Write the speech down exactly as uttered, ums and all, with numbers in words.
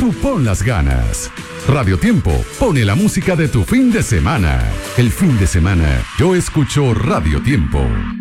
tú pon las ganas. Radio Tiempo pone la música de tu fin de semana. El fin de semana yo escucho Radio Tiempo.